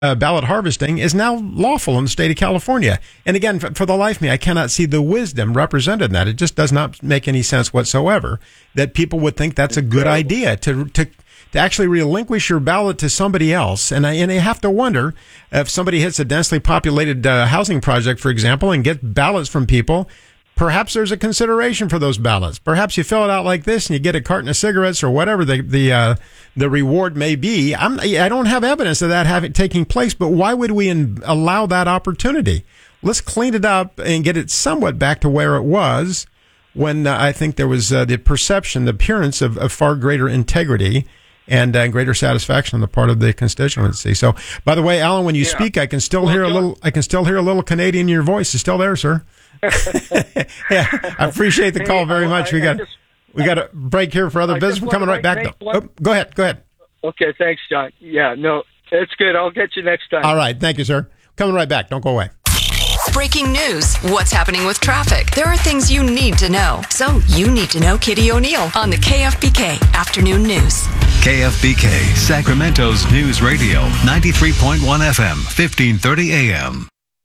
ballot harvesting is now lawful in the state of California. And again, for the life of me, I cannot see the wisdom represented in that. It just does not make any sense whatsoever that people would think that's a good idea to actually relinquish your ballot to somebody else. And I have to wonder if somebody hits a densely populated housing project, for example, and gets ballots from people. Perhaps there's a consideration for those ballots. Perhaps you fill it out like this and you get a carton of cigarettes or whatever the reward may be. I don't have evidence of that taking place, but why would we allow that opportunity? Let's clean it up and get it somewhat back to where it was when I think there was the perception, the appearance of far greater integrity and greater satisfaction on the part of the constituency. So, by the way, Alan, when you speak, I can still hear a little Canadian in your voice. It's still there, sir. Yeah, I appreciate the call very much. We got a break here for other business. We're coming right back. Go ahead. Okay, thanks, John. Yeah, no, it's good. I'll get you next time. All right, thank you, sir. Coming right back. Don't go away. Breaking news. What's happening with traffic? There are things you need to know. So you need to know Kitty O'Neill on the KFBK Afternoon News. KFBK, Sacramento's News Radio, 93.1 FM, 1530 AM.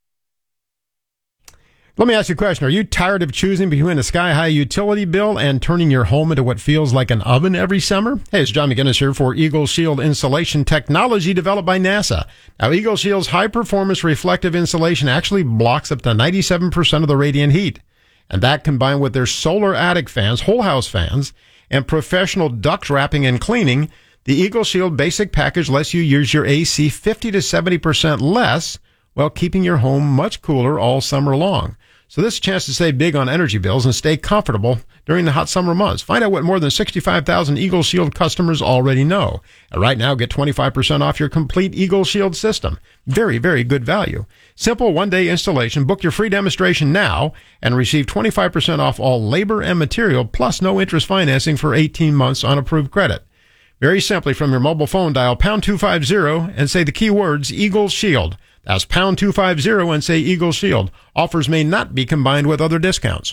Let me ask you a question. Are you tired of choosing between a sky-high utility bill and turning your home into what feels like an oven every summer? Hey, it's John McGinnis here for Eagle Shield Insulation Technology developed by NASA. Now, Eagle Shield's high-performance reflective insulation actually blocks up to 97% of the radiant heat. And that combined with their solar attic fans, whole house fans, and professional duct wrapping and cleaning, the Eagle Shield basic package lets you use your AC 50 to 70% less while keeping your home much cooler all summer long. So this is a chance to save big on energy bills and stay comfortable during the hot summer months. Find out what more than 65,000 Eagle Shield customers already know. And right now, get 25% off your complete Eagle Shield system. Very, very good value. Simple one-day installation. Book your free demonstration now and receive 25% off all labor and material, plus no interest financing for 18 months on approved credit. Very simply, from your mobile phone, dial pound 250 and say the keywords Eagle Shield. That's pound 250 and say Eagle Shield. Offers may not be combined with other discounts.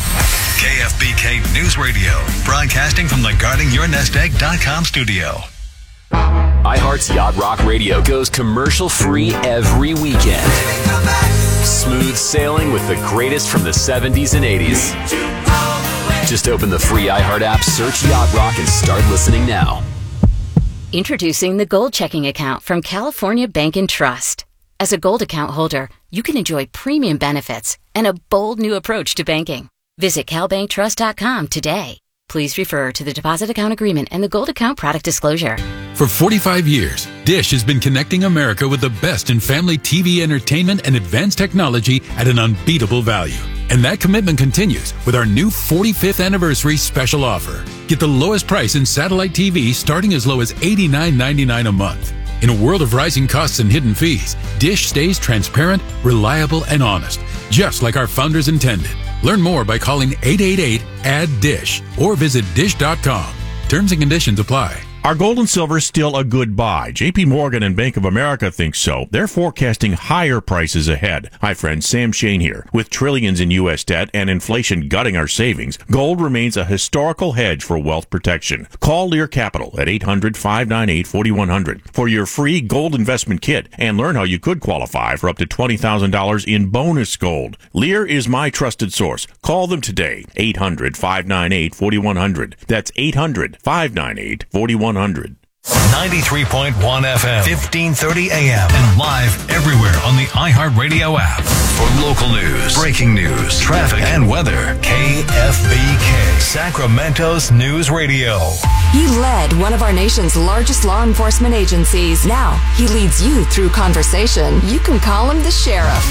KFBK News Radio, broadcasting from the GuardingYourNestEgg.com studio. iHeart's Yacht Rock Radio goes commercial-free every weekend. Smooth sailing with the greatest from the 70s and 80s. Just open the free iHeart app, search Yacht Rock, and start listening now. Introducing the Gold Checking Account from California Bank and Trust. As a Gold account holder, you can enjoy premium benefits and a bold new approach to banking. Visit CalBankTrust.com today. Please refer to the deposit account agreement and the Gold account product disclosure. For 45 years, Dish has been connecting America with the best in family TV entertainment and advanced technology at an unbeatable value. And that commitment continues with our new 45th anniversary special offer. Get the lowest price in satellite TV starting as low as $89.99 a month. In a world of rising costs and hidden fees, Dish stays transparent, reliable, and honest, just like our founders intended. Learn more by calling 888-ADD-DISH or visit dish.com. Terms and conditions apply. Are gold and silver still a good buy? JP Morgan and Bank of America think so. They're forecasting higher prices ahead. Hi friends, Sam Shane here. With trillions in U.S. debt and inflation gutting our savings, gold remains a historical hedge for wealth protection. Call Lear Capital at 800-598-4100 for your free gold investment kit and learn how you could qualify for up to $20,000 in bonus gold. Lear is my trusted source. Call them today. 800-598-4100. That's 800-598-4100. 93.1 FM, 1530 AM, and live everywhere on the iHeartRadio app. For local news, breaking news, traffic, and weather, KFBK, Sacramento's News Radio. He led one of our nation's largest law enforcement agencies. Now he leads you through conversation. You can call him the sheriff.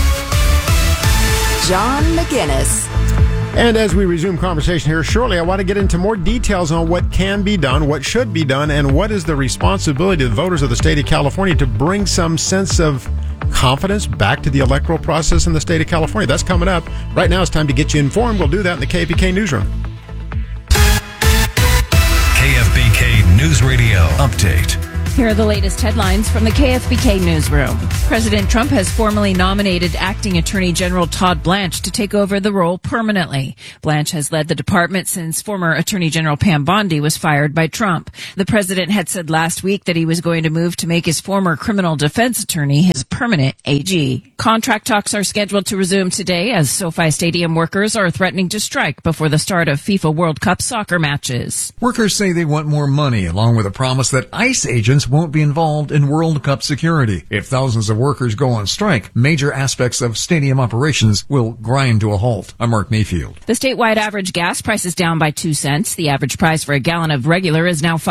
John McGinnis. And as we resume conversation here shortly, I want to get into more details on what can be done, what should be done, and what is the responsibility of the voters of the state of California to bring some sense of confidence back to the electoral process in the state of California. That's coming up. Right now it's time to get you informed. We'll do that in the KFBK Newsroom. KFBK News Radio Update. Here are the latest headlines from the KFBK newsroom. President Trump has formally nominated Acting Attorney General Todd Blanche to take over the role permanently. Blanche has led the department since former Attorney General Pam Bondi was fired by Trump. The president had said last week that he was going to move to make his former criminal defense attorney his permanent AG. Contract talks are scheduled to resume today as SoFi Stadium workers are threatening to strike before the start of FIFA World Cup soccer matches. Workers say they want more money, along with a promise that ICE agents won't be involved in World Cup security. If thousands of workers go on strike, major aspects of stadium operations will grind to a halt. I'm Mark Mayfield. The statewide average gas price is down by 2 cents. The average price for a gallon of regular is now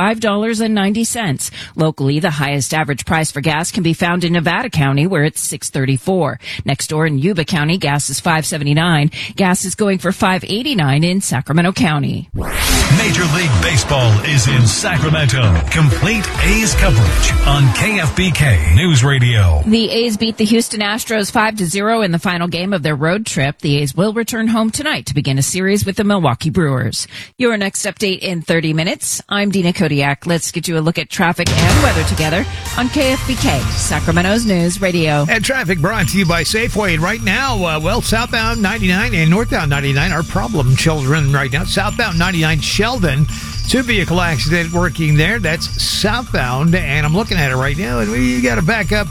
$5.90. Locally, the highest average price for gas can be found in Nevada County, where it's $6.34. Next door in Yuba County, gas is $5.79. Gas is going for $5.89 in Sacramento County. Major League Baseball is in Sacramento. Complete A's coverage on KFBK News Radio. The A's beat the Houston Astros 5-0 in the final game of their road trip. The A's will return home tonight to begin a series with the Milwaukee Brewers. Your next update in 30 minutes. I'm Dina Kodiak. Let's get you a look at traffic and weather together on KFBK, Sacramento's News Radio. And traffic brought to you by Safeway. Right now, southbound 99 and northbound 99 are problem children right now. Southbound 99 Sheldon, 2-vehicle accident working there. That's southbound, and I'm looking at it right now, and we got to back up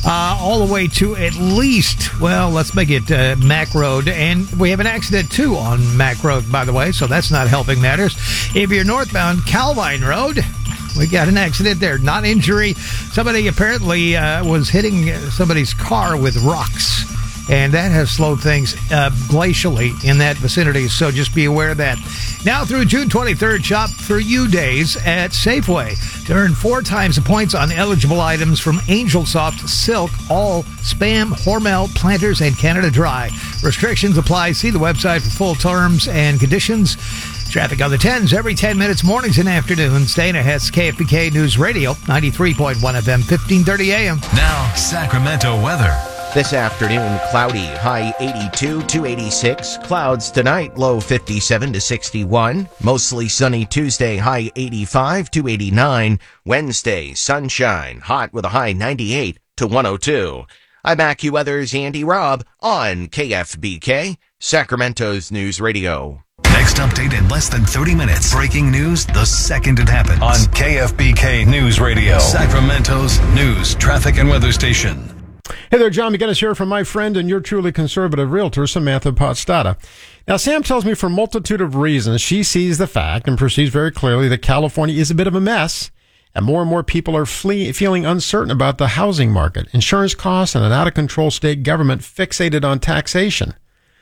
all the way to at least, let's make it Mack Road. And we have an accident, too, on Mack Road, by the way, so that's not helping matters. If you're northbound Calvine Road, we got an accident there. Not injury. Somebody apparently was hitting somebody's car with rocks. And that has slowed things glacially in that vicinity, so just be aware of that. Now through June 23rd, shop for you days at Safeway to earn 4 times the points on eligible items from Angel Soft, Silk, All, Spam, Hormel, Planters, and Canada Dry. Restrictions apply. See the website for full terms and conditions. Traffic on the 10s every 10 minutes, mornings and afternoons. Dana has KFBK News Radio, 93.1 FM, 1530 AM. Now, Sacramento weather. This afternoon, cloudy, high 82 to 86. Clouds tonight, low 57 to 61. Mostly sunny Tuesday, high 85 to 89. Wednesday, sunshine, hot with a high 98 to 102. I'm AccuWeather's Andy Robb on KFBK, Sacramento's News Radio. Next update in less than 30 minutes. Breaking news the second it happens on KFBK News Radio, Sacramento's news, traffic, and weather station. Hey there, John McGinnis here from my friend and your truly conservative realtor, Samantha Podstata. Now, Sam tells me for a multitude of reasons she sees the fact and perceives very clearly that California is a bit of a mess, and more people are feeling uncertain about the housing market, insurance costs, and an out-of-control state government fixated on taxation.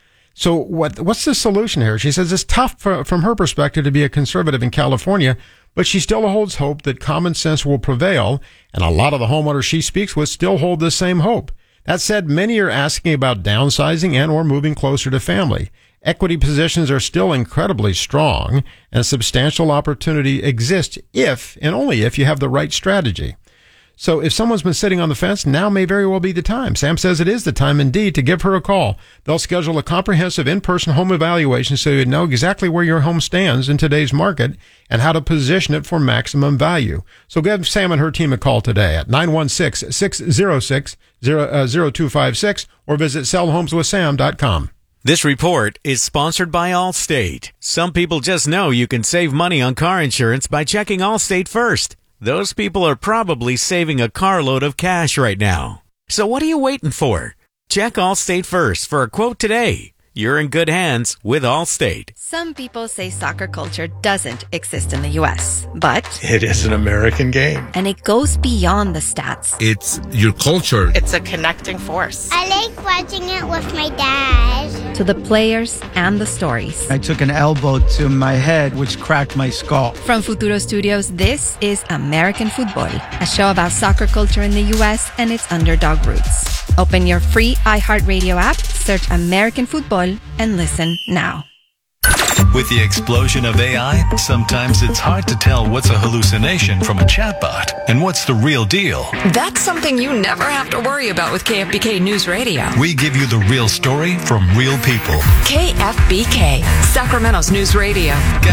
So what's the solution here? She says it's tough from her perspective to be a conservative in California, but she still holds hope that common sense will prevail, and a lot of the homeowners she speaks with still hold the same hope. That said, many are asking about downsizing and or moving closer to family. Equity positions are still incredibly strong, and substantial opportunity exists if, and only if, you have the right strategy. So if someone's been sitting on the fence, now may very well be the time. Sam says it is the time indeed to give her a call. They'll schedule a comprehensive in-person home evaluation so you know exactly where your home stands in today's market and how to position it for maximum value. So give Sam and her team a call today at 916-606-0256 or visit sellhomeswithsam.com. This report is sponsored by Allstate. Some people just know you can save money on car insurance by checking Allstate first. Those people are probably saving a carload of cash right now. So what are you waiting for? Check Allstate first for a quote today. You're in good hands with Allstate. Some people say soccer culture doesn't exist in the U.S., but it is an American game. And it goes beyond the stats. It's your culture. It's a connecting force. I like watching it with my dad. To the players and the stories. I took an elbow to my head, which cracked my skull. From Futuro Studios, this is American Football, a show about soccer culture in the U.S. and its underdog roots. Open your free iHeartRadio app, search American Football, and listen now. With the explosion of AI, sometimes it's hard to tell what's a hallucination from a chatbot and what's the real deal. That's something you never have to worry about with KFBK News Radio. We give you the real story from real people. KFBK, Sacramento's News Radio.